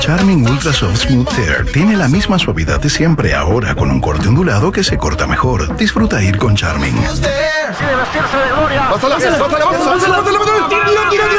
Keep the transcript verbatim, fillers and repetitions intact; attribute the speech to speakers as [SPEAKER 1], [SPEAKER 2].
[SPEAKER 1] Charmin Ultra Soft Smooth Tear tiene la misma suavidad de siempre, ahora con un corte ondulado que se corta mejor. Disfruta ir con Charmin.
[SPEAKER 2] Así de vestirse de gloria.
[SPEAKER 3] ¡Pásala, pásala, pásala, pásala, pásala, pásala!